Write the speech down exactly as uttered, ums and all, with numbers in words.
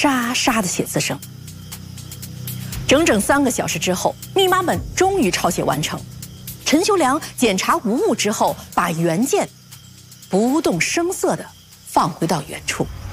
沙沙的写字声。整整三个小时之后，密码本终于抄写完成。陈修良检查无误之后，把原件不动声色地放回到原处。